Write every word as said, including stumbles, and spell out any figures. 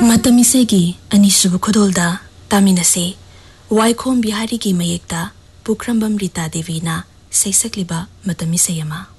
मतमिसेगी अनिसुबु खुदोलदा तामिनसे वाइखोम बिहारी की मयेक्ता पुख्रंबम रीता देवीना सैसक्लिबा मतमिसेयमा।